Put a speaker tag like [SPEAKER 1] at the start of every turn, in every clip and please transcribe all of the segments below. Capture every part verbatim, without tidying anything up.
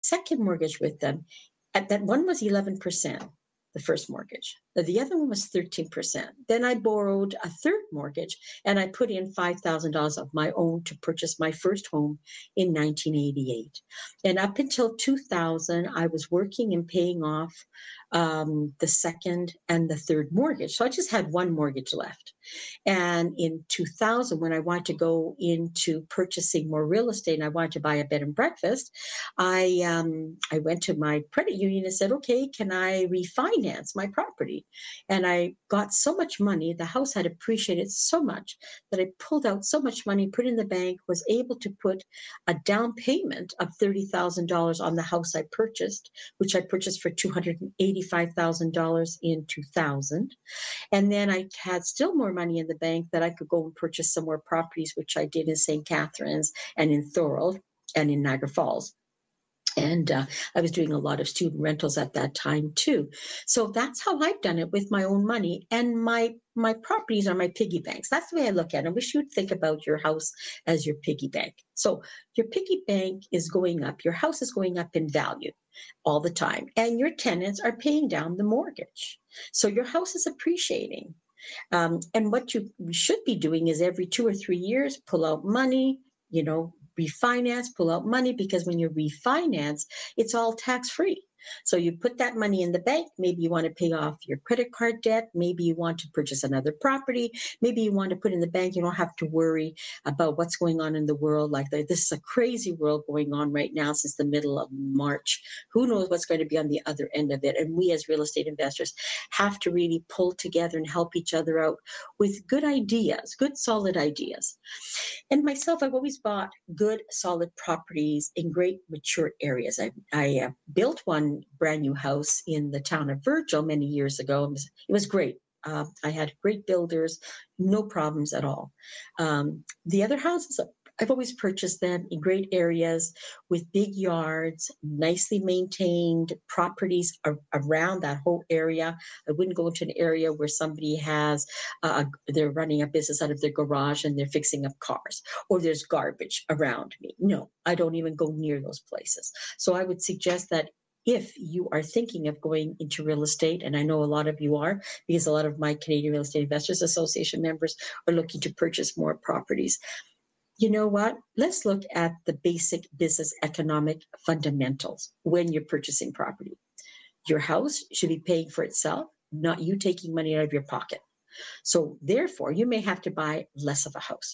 [SPEAKER 1] second mortgage with them. At that one was eleven percent, the first mortgage. The other one was thirteen percent. Then I borrowed a third mortgage and I put in five thousand dollars of my own to purchase my first home in nineteen eighty-eight. And up until two thousand, I was working and paying off um, the second and the third mortgage. So I just had one mortgage left. And in two thousand, when I wanted to go into purchasing more real estate and I wanted to buy a bed and breakfast, I um, I went to my credit union and said, okay, can I refinance my property? And I got so much money, the house had appreciated so much that I pulled out so much money, put in the bank, was able to put a down payment of thirty thousand dollars on the house I purchased, which I purchased for two hundred eighty-five thousand dollars in two thousand. And then I had still more money in the bank that I could go and purchase some more properties, which I did in Saint Catharines and in Thorold and in Niagara Falls. And uh, I was doing a lot of student rentals at that time too. So that's how I've done it with my own money. And my my properties are my piggy banks. That's the way I look at it. I wish you'd think about your house as your piggy bank. So your piggy bank is going up. Your house is going up in value all the time. And your tenants are paying down the mortgage. So your house is appreciating. Um, and what you should be doing is every two or three years, pull out money, you know, refinance, pull out money, because when you refinance, it's all tax-free. So you put that money in the bank. Maybe you want to pay off your credit card debt. Maybe you want to purchase another property. Maybe you want to put in the bank. You don't have to worry about what's going on in the world. Like this is a crazy world going on right now since the middle of March. Who knows what's going to be on the other end of it? And we as real estate investors have to really pull together and help each other out with good ideas, good solid ideas. And myself, I've always bought good solid properties in great mature areas. I, I uh, built one brand new house in the town of Virgil many years ago. It was, it was great. Uh, I had great builders, no problems at all. Um, the other houses, I've always purchased them in great areas with big yards, nicely maintained properties ar- around that whole area. I wouldn't go into an area where somebody has, uh, they're running a business out of their garage and they're fixing up cars, or there's garbage around me. No, I don't even go near those places. So I would suggest that if you are thinking of going into real estate, and I know a lot of you are, because a lot of my Canadian Real Estate Investors Association members are looking to purchase more properties. You know what? Let's look at the basic business economic fundamentals when you're purchasing property. Your house should be paying for itself, not you taking money out of your pocket. So therefore, you may have to buy less of a house.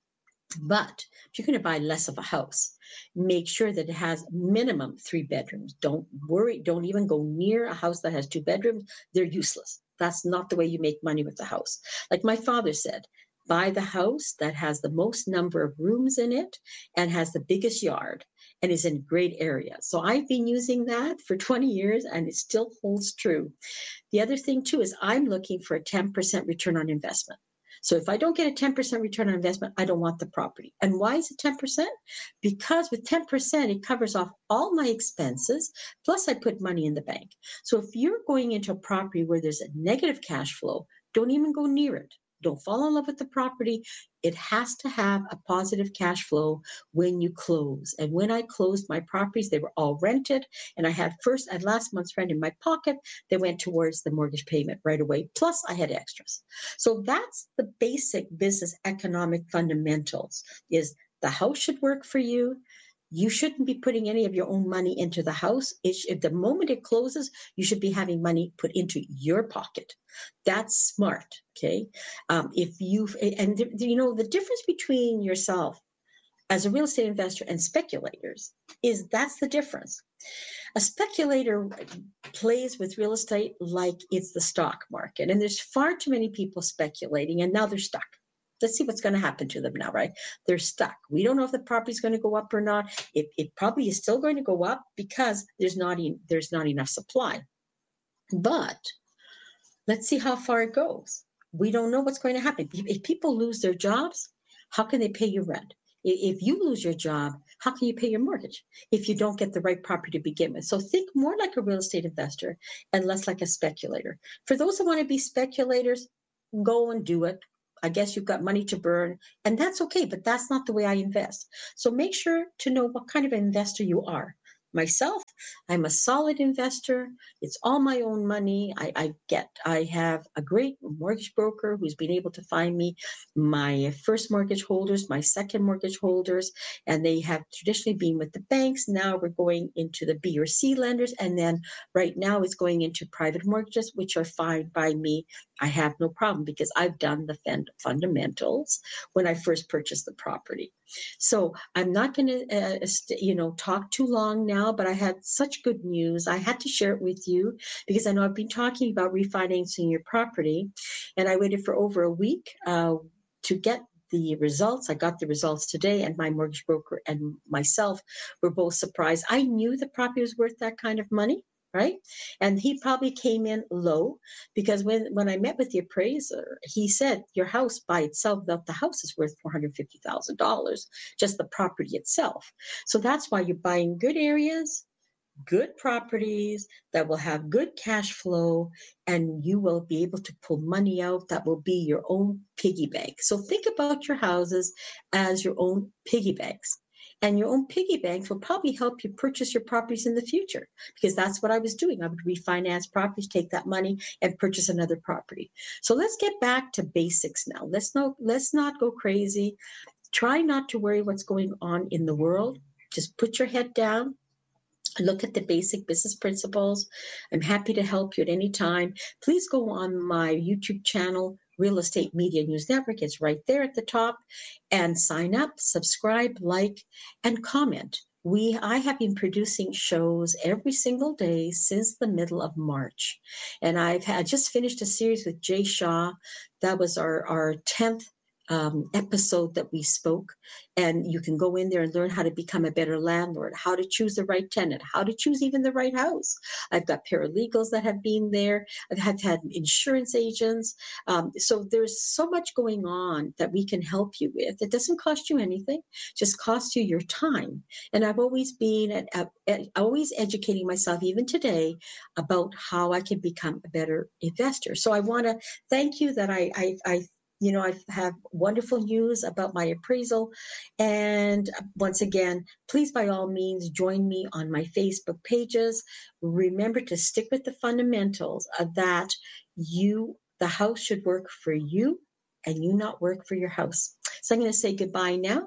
[SPEAKER 1] But if you're going to buy less of a house, make sure that it has minimum three bedrooms. Don't worry. Don't even go near a house that has two bedrooms. They're useless. That's not the way you make money with the house. Like my father said, buy the house that has the most number of rooms in it and has the biggest yard and is in great area. So I've been using that for twenty years and it still holds true. The other thing too is I'm looking for a ten percent return on investment. So if I don't get a ten percent return on investment, I don't want the property. And why is it ten percent? Because with ten percent, it covers off all my expenses, plus I put money in the bank. So if you're going into a property where there's a negative cash flow, don't even go near it. Don't fall in love with the property. It has to have a positive cash flow when you close. And when I closed my properties, they were all rented. And I had first and last month's rent in my pocket. They went towards the mortgage payment right away. Plus I had extras. So that's the basic business economic fundamentals, is the house should work for you. You shouldn't be putting any of your own money into the house. It sh- if the moment it closes, you should be having money put into your pocket. That's smart, okay? Um, if you and th- you know the difference between yourself as a real estate investor and speculators is that's the difference. A speculator plays with real estate like it's the stock market, and there's far too many people speculating, and now they're stuck. Let's see what's going to happen to them now, right? They're stuck. We don't know if the property is going to go up or not. It, it probably is still going to go up because there's not, e- there's not enough supply. But let's see how far it goes. We don't know what's going to happen. If, if people lose their jobs, how can they pay your rent? If you lose your job, how can you pay your mortgage if you don't get the right property to begin with? So think more like a real estate investor and less like a speculator. For those that want to be speculators, go and do it. I guess you've got money to burn, and that's okay, but that's not the way I invest. So make sure to know what kind of investor you are. myself, I'm a solid investor. It's all my own money. I, I get, I have a great mortgage broker who's been able to find me my first mortgage holders, my second mortgage holders, and they have traditionally been with the banks. Now we're going into the B or C lenders. And then right now it's going into private mortgages, which are fine by me. I have no problem because I've done the fund- fundamentals when I first purchased the property. So I'm not going to, uh, st- you know, talk too long now, but I had such good news. I had to share it with you because I know I've been talking about refinancing your property, and I waited for over a week uh, to get the results. I got the results today, and my mortgage broker and myself were both surprised. I knew the property was worth that kind of money, right? And he probably came in low because when, when I met with the appraiser, he said, your house by itself, the, the house is worth four hundred fifty thousand dollars, just the property itself. So that's why you're buying good areas, good properties that will have good cash flow, and you will be able to pull money out that will be your own piggy bank. So think about your houses as your own piggy banks. And your own piggy banks will probably help you purchase your properties in the future, because that's what I was doing. I would refinance properties, take that money, and purchase another property. So let's get back to basics now. Let's not, let's not go crazy. Try not to worry what's going on in the world. Just put your head down. Look at the basic business principles. I'm happy to help you at any time. Please go on my YouTube channel, Real Estate Media News Network. It's right there at the top. And sign up, subscribe, like, and comment. We, I have been producing shows every single day since the middle of March. And I've had, just finished a series with Jay Shaw. That was our, our tenth Um, episode that we spoke, and you can go in there and learn how to become a better landlord, how to choose the right tenant, how to choose even the right house. I've got paralegals that have been there. I've had, had insurance agents. Um, so there's so much going on that we can help you with. It doesn't cost you anything, just costs you your time. And I've always been at, at, at always educating myself, even today, about how I can become a better investor. So I want to thank you that I, I, I You know, I have wonderful news about my appraisal. And once again, please, by all means, join me on my Facebook pages. Remember to stick with the fundamentals of that you, the house should work for you and you not work for your house. So I'm going to say goodbye now.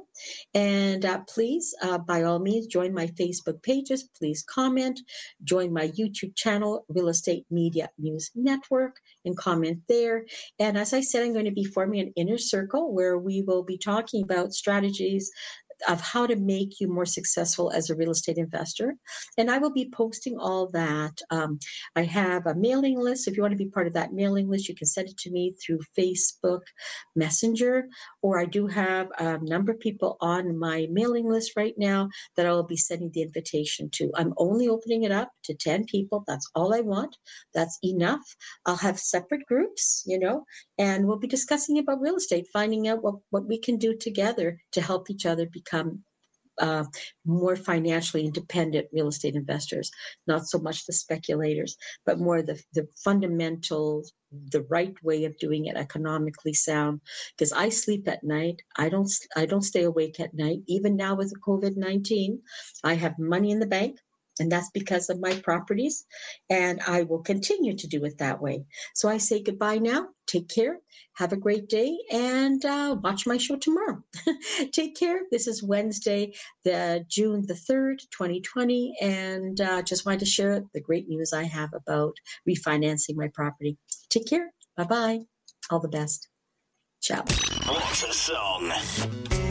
[SPEAKER 1] And uh, please, uh, by all means, join my Facebook pages. Please comment. Join my YouTube channel, Real Estate Media News Network, and comment there. And as I said, I'm going to be forming an inner circle where we will be talking about strategies of how to make you more successful as a real estate investor. And I will be posting all that. Um, I have a mailing list. So if you want to be part of that mailing list, you can send it to me through Facebook Messenger, or I do have a number of people on my mailing list right now that I will be sending the invitation to. I'm only opening it up to ten people. That's all I want. That's enough. I'll have separate groups, you know, and we'll be discussing about real estate, finding out what, what we can do together to help each other become become uh, more financially independent real estate investors, not so much the speculators, but more the, the fundamentals, the right way of doing it, economically sound. Because I sleep at night. I don't, I don't stay awake at night. Even now with the COVID nineteen, I have money in the bank. And that's because of my properties. And I will continue to do it that way. So I say goodbye now. Take care. Have a great day. And uh, watch my show tomorrow. Take care. This is Wednesday, the June the third, twenty twenty. And uh, just wanted to share the great news I have about refinancing my property. Take care. Bye-bye. All the best. Ciao.
[SPEAKER 2] What's a song?